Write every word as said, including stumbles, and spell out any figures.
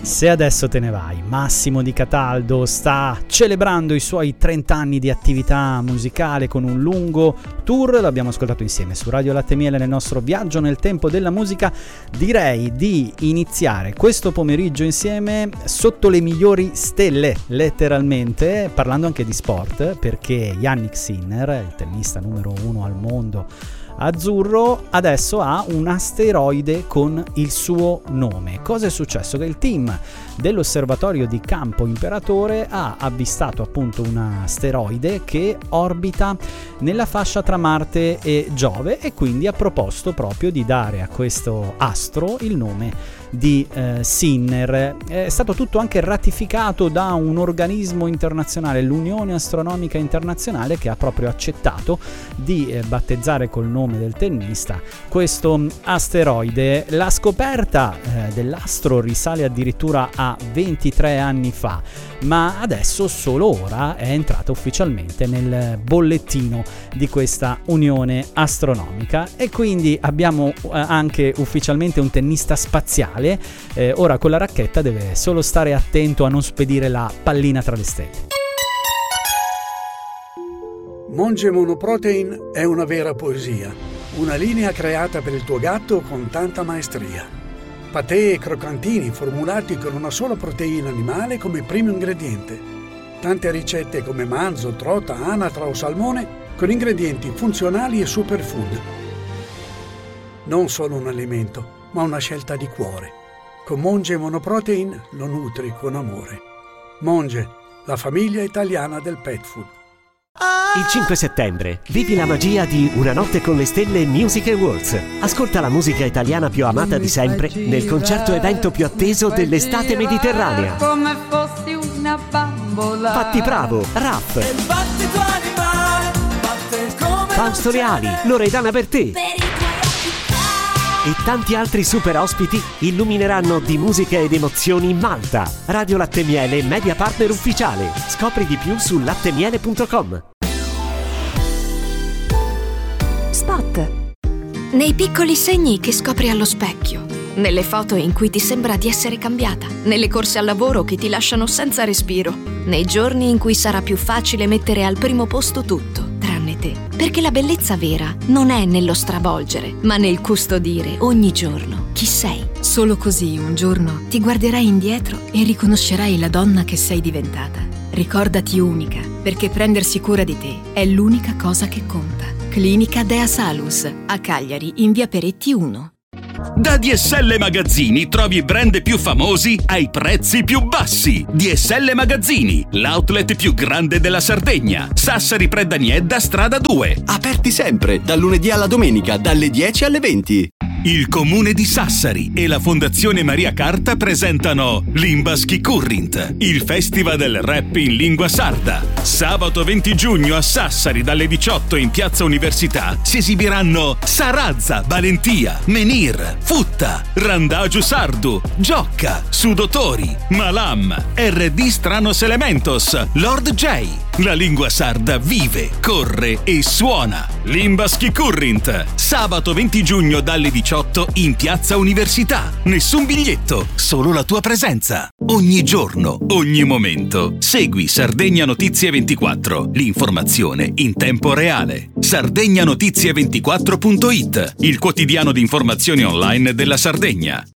Se adesso te ne vai, Massimo Di Cataldo sta celebrando i suoi trenta anni di attività musicale con un lungo tour, l'abbiamo ascoltato insieme su Radio Latte Miele nel nostro viaggio nel tempo della musica. Direi di iniziare questo pomeriggio insieme sotto le migliori stelle, letteralmente, parlando anche di sport, perché Jannik Sinner, il tennista numero uno al mondo azzurro, adesso ha un asteroide con il suo nome. Cosa è successo? Che il team dell'osservatorio di Campo Imperatore ha avvistato appunto un asteroide che orbita nella fascia tra Marte e Giove, e quindi ha proposto proprio di dare a questo astro il nome di eh, Sinner. È stato tutto anche ratificato da un organismo internazionale, l'Unione Astronomica Internazionale, che ha proprio accettato di eh, battezzare col nome del tennista questo asteroide. La scoperta eh, dell'astro risale addirittura a ventitré anni fa, ma adesso solo ora è entrata ufficialmente nel bollettino di questa Unione Astronomica, e quindi abbiamo eh, anche ufficialmente un tennista spaziale. Eh, ora con la racchetta deve solo stare attento a non spedire la pallina tra le stelle. Monge Monoprotein è una vera poesia, una linea creata per il tuo gatto con tanta maestria. Patè e croccantini formulati con una sola proteina animale come primo ingrediente. Tante ricette come manzo, trota, anatra o salmone con ingredienti funzionali e superfood. Non solo un alimento, ma una scelta di cuore. Con Monge Monoprotein lo nutri con amore. Monge, la famiglia italiana del pet food. Il cinque settembre vivi la magia di Una notte con le stelle Music Awards. Ascolta la musica italiana più amata di sempre nel concerto evento più atteso dell'estate mediterranea. Come fossi una bambola. Patti Bravo, Raff, Fausto Leali, Loredana Bertè e tanti altri super ospiti illumineranno di musica ed emozioni Malta. Radio Latte Miele, media partner ufficiale. Scopri di più su lattemiele punto com. Spot. Nei piccoli segni che scopri allo specchio, nelle foto in cui ti sembra di essere cambiata, nelle corse al lavoro che ti lasciano senza respiro, nei giorni in cui sarà più facile mettere al primo posto tutto, tranne te. Perché la bellezza vera non è nello stravolgere, ma nel custodire ogni giorno chi sei. Solo così un giorno ti guarderai indietro e riconoscerai la donna che sei diventata. Ricordati unica, perché prendersi cura di te è l'unica cosa che conta. Clinica Dea Salus, a Cagliari, in via Peretti uno. Da D S L Magazzini trovi i brand più famosi ai prezzi più bassi. D S L Magazzini, l'outlet più grande della Sardegna. Sassari Predaniedda, strada due. Aperti sempre, dal lunedì alla domenica, dalle dieci alle venti. Il Comune di Sassari e la Fondazione Maria Carta presentano Limbaschi Current, il festival del rap in lingua sarda. Sabato venti giugno a Sassari dalle diciotto in Piazza Università si esibiranno Sarazza, Valentia, Menir, Futta, Randagio Sardu, Giocca, Sudotori, Malam, R D Stranos Elementos, Lord J. La lingua sarda vive, corre e suona. Limbaschi Current, sabato venti giugno dalle diciotto in Piazza Università. Nessun biglietto, solo la tua presenza. Ogni giorno, ogni momento. Segui Sardegna Notizie ventiquattro, l'informazione in tempo reale. sardegna notizie ventiquattro punto it, il quotidiano di informazioni online della Sardegna.